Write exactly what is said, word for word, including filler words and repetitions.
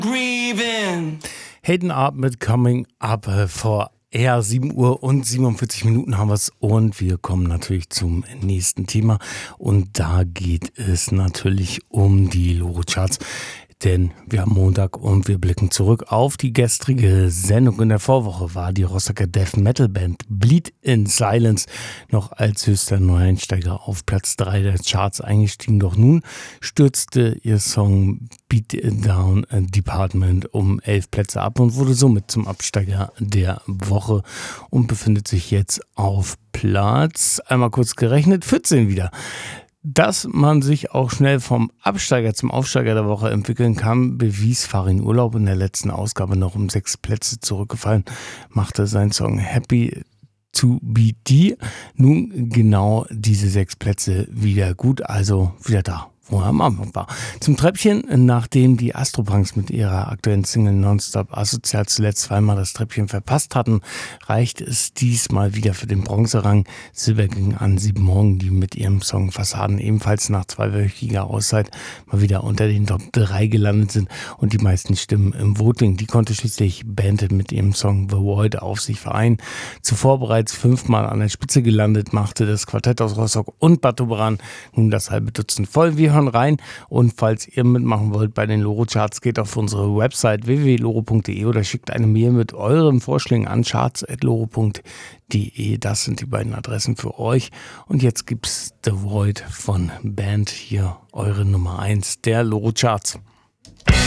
Grieving. Hayden Up mit Coming Up vor eher sieben Uhr und siebenundvierzig Minuten haben wir es und wir kommen natürlich zum nächsten Thema und da geht es natürlich um die Loro-Charts. Denn wir haben Montag und wir blicken zurück auf die gestrige Sendung. In der Vorwoche war die Rostocker Death Metal Band Bleed in Silence noch als höchster Neueinsteiger auf Platz drei der Charts eingestiegen. Doch nun stürzte ihr Song Beat Down Department um elf Plätze ab und wurde somit zum Absteiger der Woche und befindet sich jetzt auf Platz, einmal kurz gerechnet, vierzehn wieder. Dass man sich auch schnell vom Absteiger zum Aufsteiger der Woche entwickeln kann, bewies Farin Urlaub in der letzten Ausgabe noch um sechs Plätze zurückgefallen, machte sein Song Happy to be D nun genau diese sechs Plätze wieder gut, also wieder da, wo er am Anfang war. Zum Treppchen, nachdem die Astropunks mit ihrer aktuellen Single Nonstop Asozial zuletzt zweimal das Treppchen verpasst hatten, reicht es diesmal wieder für den Bronzerang. Silber ging an Sieben Morgen, die mit ihrem Song Fassaden ebenfalls nach zweiwöchiger Auszeit mal wieder unter den Top drei gelandet sind und die meisten Stimmen im Voting. Die konnte schließlich Band mit ihrem Song The Void auf sich vereinen. Zuvor bereits fünfmal an der Spitze gelandet, machte das Quartett aus Rostock und Bad Doberan nun das halbe Dutzend voll. Wir hören rein und falls ihr mitmachen wollt bei den Loro-Charts, geht auf unsere Website w w w punkt loro punkt de oder schickt eine Mail mit euren Vorschlägen an charts at loro punkt de. Das sind die beiden Adressen für euch. Und jetzt gibt's The Void von Band, hier eure Nummer eins der Loro-Charts.